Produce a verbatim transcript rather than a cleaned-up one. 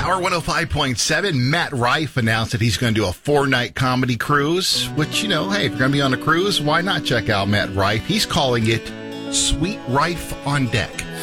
Power one oh five point seven, Matt Rife announced that he's going to do a four-night comedy cruise, which, you know, hey, if you're going to be on a cruise, why not check out Matt Rife? He's calling it Sweet Rife on Deck.